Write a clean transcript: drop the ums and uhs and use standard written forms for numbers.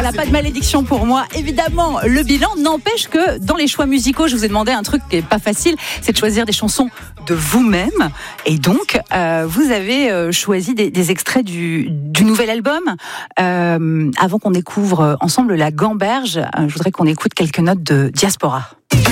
Voilà, pas de malédiction pour moi. Évidemment, le bilan n'empêche que dans les choix musicaux, je vous ai demandé un truc qui est pas facile, c'est de choisir des chansons de vous-même. Et donc, vous avez choisi des extraits du nouvel album. Avant qu'on découvre ensemble La Gamberge, je voudrais qu'on écoute quelques notes de Diaspora.